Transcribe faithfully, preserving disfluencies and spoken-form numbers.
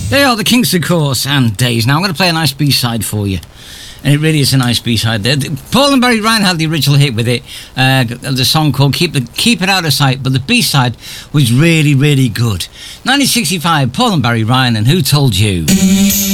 They are the Kinks, of course, and Days. Now, I'm going to play a nice B-side for you. And it really is a nice B-side there. Paul and Barry Ryan had the original hit with it. Uh, the song called Keep, the, Keep It Out of Sight. But the B-side was really, really good. nineteen sixty-five, Paul and Barry Ryan and Who Told You?